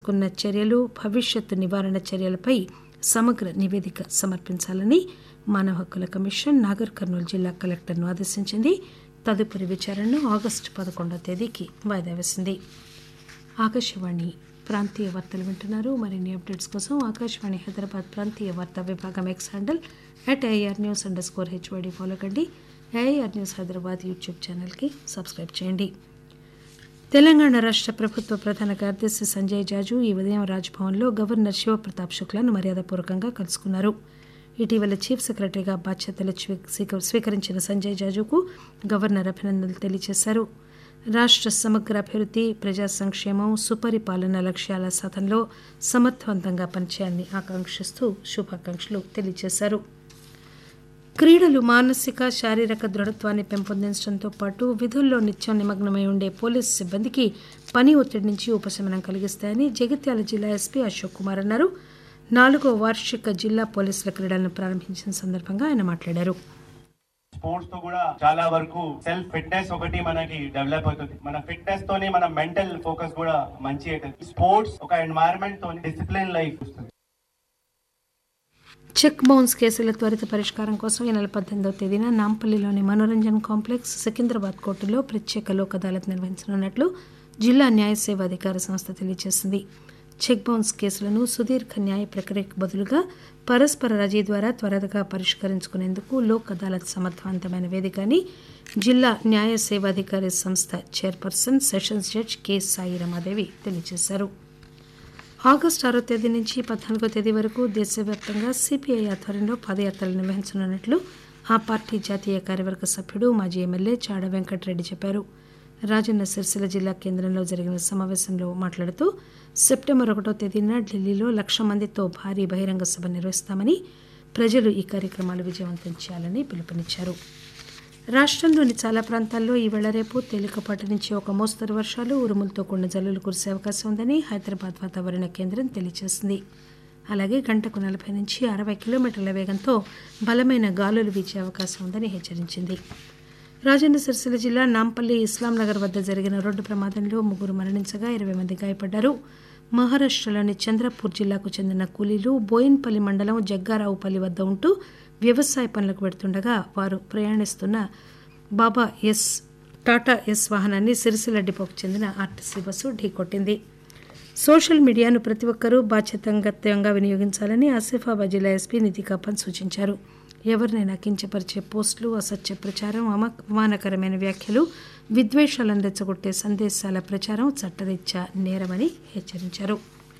తీసుకున్న చర్యలు, భవిష్యత్తు నివారణ చర్యలపై సమగ్ర నివేదిక సమర్పించాలని మానవ హక్కుల కమిషన్ నాగర్ కర్నూలు జిల్లా కలెక్టర్ను ఆదేశించింది. తదుపరి విచారణను ఆగస్టు 11వ తేదీకి వాయిదా వేసింది. ఆకాశవాణి ప్రాంతీయ వార్తలు వింటున్నారు. మరిన్ని అప్డేట్స్ కోసం ఆకాశవాణి హైదరాబాద్ ప్రాంతీయ వార్తా విభాగం ఎక్స్ హ్యాండిల్ @AIRnews_HYD ఫాలో కండి. AIR న్యూస్ హైదరాబాద్ యూట్యూబ్ ఛానల్కి సబ్స్క్రైబ్ చేయండి. తెలంగాణ రాష్ట్ర ప్రభుత్వ ప్రధాన కార్యదర్శి సంజయ్ జాజు ఈ ఉదయం రాజ్భవన్లో గవర్నర్ శివప్రతాప్ శుక్లాను మర్యాదపూర్వకంగా కలుసుకున్నారు. ఇటీవల చీఫ్ సెక్రటరీగా బాధ్యతలు స్వీకరించిన సంజయ్ జాజుకు గవర్నర్ అభినందనలు తెలియజేశారు. రాష్ట్ర సమగ్ర అభివృద్ధి, ప్రజా సంక్షేమం, సుపరిపాలన లక్ష్యాల సాధనలో సమర్థవంతంగా పనిచేయాలని ఆకాంక్షిస్తూ శుభాకాంక్షలు తెలియజేశారు. క్రీడలు మానసిక, శారీరక దృఢత్వాన్ని పెంపొందించడంతో పాటు విధుల్లో నిత్యం నిమగ్నమై ఉండే పోలీసు సిబ్బందికి పని ఒత్తిడి నుంచి ఉపశమనం కలిగిస్తాయని జగిత్యాల జిల్లా ఎస్పీ అశోక్ కుమార్ అన్నారు. 4వ వార్షిక జిల్లా పోలీసుల క్రీడలను ప్రారంభించిన సందర్భంగా ఆయన మాట్లాడారు. స్పోర్ట్స్ తో కూడా చాలా వరకు సెల్ఫ్ ఫిట్నెస్ ఒకటి మనకి డెవలప్ అవుతుంది. మన ఫిట్నెస్ తోనే మన మెంటల్ ఫోకస్ కూడా మంచి అవుతుంది. స్పోర్ట్స్ ఒక ఎన్వైరన్మెంట్ తోని డిసిప్లిన్ లైఫ్ వస్తుంది. చెక్ బౌన్స్ కేసుల త్వరిత పరిష్కారం కోసం ఈ నెల 18వ తేదీన నాంపల్లిలోని మనోరంజన్ కాంప్లెక్స్, సికింద్రాబాద్ కోర్టులో ప్రత్యేక లోక్ అదాలత్ నిర్వహించనున్నట్లు జిల్లా న్యాయ సేవా అధికార సంస్థ తెలియజేసింది. చెక్ బౌన్స్ కేసులను సుదీర్ఘ న్యాయ ప్రక్రియకు బదులుగా పరస్పర రాజీ ద్వారా త్వరగా పరిష్కరించుకునేందుకు లోక్ అదాలత్ సమర్థవంతమైన వేదిక అని జిల్లా న్యాయ సేవాధికారి సంస్థ chairperson sessions judge K Sai Ramadevi తెలియజేశారు. ఆగస్టు 6వ తేదీ నుంచి 14వ తేదీ వరకు దేశవ్యాప్తంగా సిపిఐ ఆధ్వర్యంలో పాదయాత్రలు నిర్వహించనున్నట్లు ఆ పార్టీ జాతీయ కార్యవర్గ సభ్యుడు, మాజీ ఎమ్మెల్యే చాడ వెంకటరెడ్డి చెప్పారు. రాజన్న సిరిసిల్ల జిల్లా కేంద్రంలో జరిగిన సమావేశంలో మాట్లాడుతూ సెప్టెంబర్ 1వ తేదీన ఢిల్లీలో 1,00,000 మందితో భారీ బహిరంగ సభ నిర్వహిస్తామని, ప్రజలు ఈ కార్యక్రమాలు విజయవంతం చేయాలని పిలుపునిచ్చారు. రాష్ట్రంలోని చాలా ప్రాంతాల్లో ఈవేళ రేపు తేలికపాటి నుంచి ఒక మోస్తరు వర్షాలు, ఉరుములతో కూడిన జల్లులు కురిసే అవకాశం ఉందని హైదరాబాద్ వాతావరణ కేంద్రం తెలియజేసింది. అలాగే గంటకు 40 నుంచి 60 కిలోమీటర్ల వేగంతో బలమైన గాలులు వీచే అవకాశం ఉందని హెచ్చరించింది. రాజన్న సిరిసిల్ల జిల్లా నాంపల్లి ఇస్లాంనగర్ వద్ద జరిగిన రోడ్డు ప్రమాదంలో 3 మరణించగా 20 మంది గాయపడ్డారు. మహారాష్ట్రలోని చంద్రపూర్ జిల్లాకు చెందిన కూలీలు బోయిన్పల్లి మండలం జగ్గారావుపల్లి వద్ద ఉంటూ వ్యవసాయ పనులకు వెడుతుండగా వారు ప్రయాణిస్తున్న టాటా ఎస్ వాహనాన్ని సిరిసిల్ల డిపోకు చెందిన ఆర్టీసీ బస్సు ఢీకొట్టింది. సోషల్ మీడియాను ప్రతి ఒక్కరూ బాధ్యతాయుతంగా వినియోగించాలని ఆసిఫాబాద్ జిల్లా ఎస్పీ నితికాపన్ సూచించారు. ఎవరినైనా కించపరిచే పోస్టులు, అసత్య ప్రచారం, అవమానకరమైన వ్యాఖ్యలు, విద్వేషాలను రెచ్చగొట్టే సందేశాల ప్రచారం చట్టరీత్యా నేరమని హెచ్చరించారు.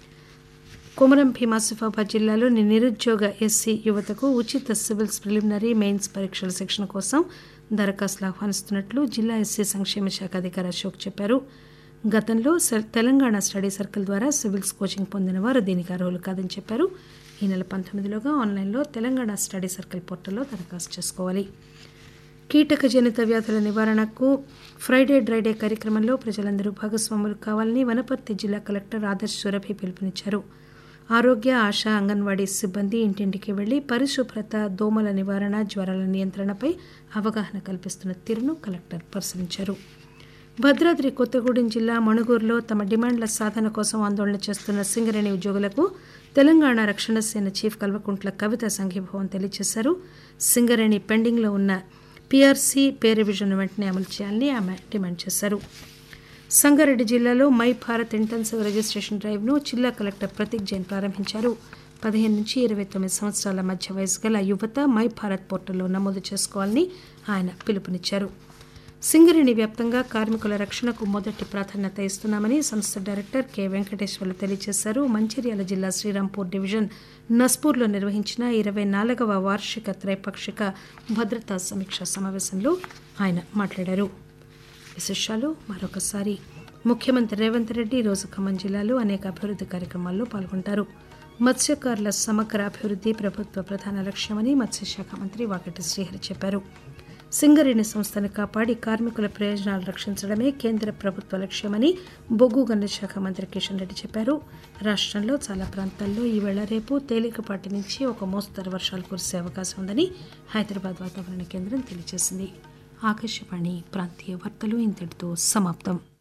కొమరం భీం ఆసిఫాబాద్ జిల్లాలోని నిరుద్యోగ ఎస్సీ యువతకు ఉచిత సివిల్స్ ప్రిలిమినరీ, మెయిన్స్ పరీక్షల శిక్షణ కోసం దరఖాస్తులు ఆహ్వానిస్తున్నట్లు జిల్లా ఎస్సీ సంక్షేమ శాఖ అధికారి అశోక్ చెప్పారు. గతంలో తెలంగాణ స్టడీ సర్కిల్ ద్వారా సివిల్స్ కోచింగ్ పొందిన వారు దీనికి అర్హులు కాదని చెప్పారు. ఈ నెల 19లోగా ఆన్లైన్లో తెలంగాణ స్టడీ సర్కిల్ పోర్టల్లో దరఖాస్తు చేసుకోవాలి. కీటక జనిత వ్యాధుల నివారణకు ఫ్రైడే డ్రైడే కార్యక్రమంలో ప్రజలందరూ భాగస్వాములు కావాలని వనపర్తి జిల్లా కలెక్టర్ ఆదర్శ్ సురభి పిలుపునిచ్చారు. ఆరోగ్య, ఆశా, అంగన్వాడీ సిబ్బంది ఇంటింటికి వెళ్లి పరిశుభ్రత, దోమల నివారణ, జ్వరాల నియంత్రణపై అవగాహన కల్పిస్తున్న తీరును కలెక్టర్ పరిశీలించారు. భద్రాద్రి కొత్తగూడెం జిల్లా మణుగూరులో తమ డిమాండ్ల సాధన కోసం ఆందోళన చేస్తున్న సింగరేణి ఉద్యోగులకు తెలంగాణ రక్షణ సేన చీఫ్ కల్వకుంట్ల కవిత సంఘీభావం తెలియజేశారు. సింగరేణి పెండింగ్లో ఉన్న పీఆర్సీ పే రివిజన్ వెంటనే అమలు చేయాలని ఆమె డిమాండ్ చేశారు. సంగారెడ్డి జిల్లాలో మై భారత్ ఇంటెన్సివ్ రిజిస్ట్రేషన్ డ్రైవ్ను జిల్లా కలెక్టర్ ప్రతీక్ జైన్ ప్రారంభించారు. 15 నుంచి 29 సంవత్సరాల మధ్య వయసు గల యువత మై భారత్ పోర్టల్లో నమోదు చేసుకోవాలని ఆయన పిలుపునిచ్చారు. సింగరేణి వ్యాప్తంగా కార్మికుల రక్షణకు మొదటి ప్రాధాన్యత ఇస్తున్నామని సంస్థ డైరెక్టర్ కె వెంకటేశ్వర్లు తెలియజేశారు. మంచిర్యాల జిల్లా శ్రీరాంపూర్ డివిజన్ నస్పూర్లో నిర్వహించిన 24వ వార్షిక త్రైపాక్షిక భద్రతా సమీక్షా సమావేశంలో ఆయన మాట్లాడారు. విశేషాలు మరొకసారి. ముఖ్యమంత్రి రేవంత్ రెడ్డి ఈరోజు ఖమ్మం జిల్లాలో అనేక అభివృద్ధి కార్యక్రమాల్లో పాల్గొంటారు. మత్స్యకారుల సమగ్ర అభివృద్ధి ప్రభుత్వ ప్రధాన లక్ష్యమని మత్స్యశాఖ మంత్రి వాకటి శ్రీహరి చెప్పారు. సింగరేణి సంస్థను కాపాడి కార్మికుల ప్రయోజనాలు రక్షించడమే కేంద్ర ప్రభుత్వ లక్ష్యమని బొగ్గు గనుల శాఖ మంత్రి కిషన్ రెడ్డి చెప్పారు. రాష్ట్రంలో చాలా ప్రాంతాల్లో ఈవేళ రేపు తేలికపాటి నుంచి ఒక మోస్తరు వర్షాలు కురిసే అవకాశం ఉందని హైదరాబాద్ వాతావరణ కేంద్రం తెలియజేసింది. ఆకాశవాణి ప్రాంతీయ వార్తలు ఇంతటితో సమాప్తం.